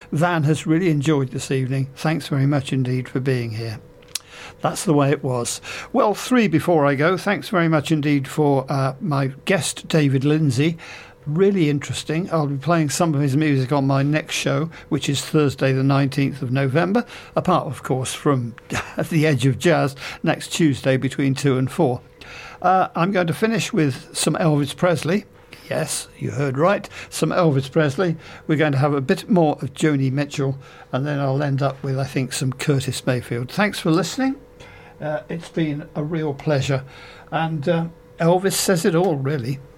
Van has really enjoyed this evening. Thanks very much indeed for being here. That's the way it was. Well, 3 before I go. Thanks very much indeed for my guest, David Lindsay. Really interesting. I'll be playing some of his music on my next show, which is Thursday the 19th of November, apart of course from The Edge of Jazz next Tuesday between 2 and 4. I'm going to finish with some Elvis Presley. Yes, you heard right, some Elvis Presley. We're going to have a bit more of Joni Mitchell, and then I'll end up with, I think, some Curtis Mayfield. Thanks for listening. It's been a real pleasure, and Elvis says it all, really.